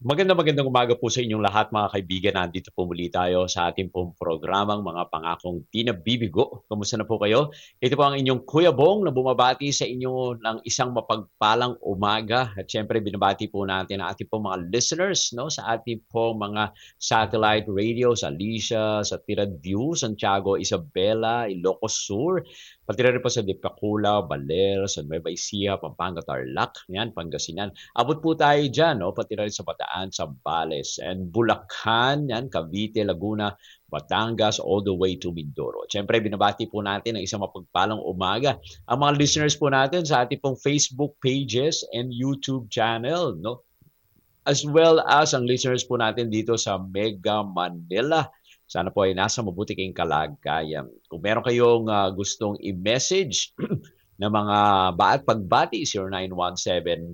Magandang umaga po sa inyong lahat mga kaibigan. Nandito po muli tayo sa ating pong programang Mga Pangakong Di Nabibigo. Kamusta na po kayo? Ito po ang inyong Kuya Bong na bumabati sa inyo ng isang mapagpalang umaga. At syempre binabati po natin ang ating pong mga listeners no, sa ating pong mga satellite radio sa Alicia, sa Tirad View, Santiago, Isabela, Ilocos Sur, pati na rin po sa Dipacula, Baler, sa Nueva Ecija, Pampanga, Tarlac, yan, Pangasinan. Abot po tayo dyan, no? Pati na rin sa Bataan, Zambales, and Bulacan, yan, Cavite, Laguna, Batangas, all the way to Mindoro. Siyempre, binabati po natin ang isang mapagpalang umaga. Ang mga listeners po natin sa ating pong Facebook pages and YouTube channel, no? As well as ang listeners po natin dito sa Mega Manila. Sana po ay nasa mabuti kayong kalagayan. Kung meron kayong gustong i-message na mga pagbati, 0917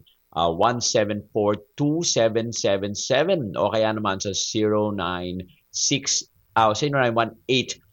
1742777 o kaya naman sa 0918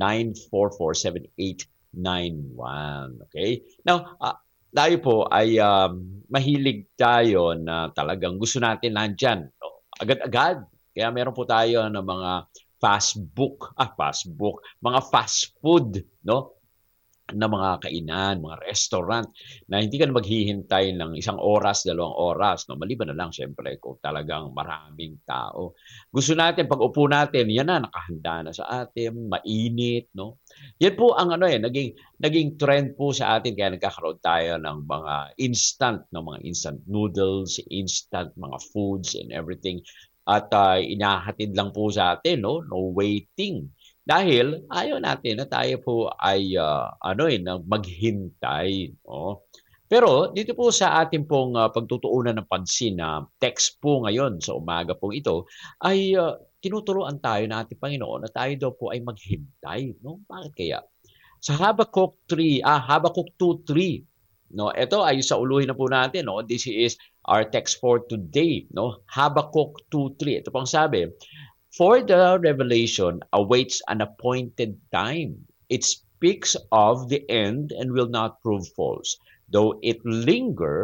9447891. Okay? Now, tayo po ay mahilig tayo na talagang gusto natin nandyan. No? Agad-agad. Kaya meron po tayo ng mga fast book, mga fast food, no? Na mga kainan, mga restaurant na hindi ka na maghihintay ng 1 oras, 2 oras, no? Maliban na lang syempre kung talagang maraming tao. Gusto natin pag upo natin, yan na nakahanda na sa atin, mainit, no? Yan po ang naging trend po sa atin kaya nagkakaroon tayo ng mga instant, no, mga instant noodles, instant mga foods and everything. At inahatid lang po sa atin, no? No waiting. Dahil ayaw natin na tayo po ay na maghintay, no? Pero dito po sa ating pong pagtutuunan ng pansin na text po ngayon sa umaga pong ito ay tinuturuan tayo ng ating Panginoon na tayo daw po ay maghintay, no? Bakit kaya? Sa Habakkuk 2:3, no? Ito ay sa uluhin na po natin, no? This is our text for today, no? Habakkuk 2:3. Ito pang sabi, for the revelation awaits an appointed time. It speaks of the end and will not prove false. Though it linger,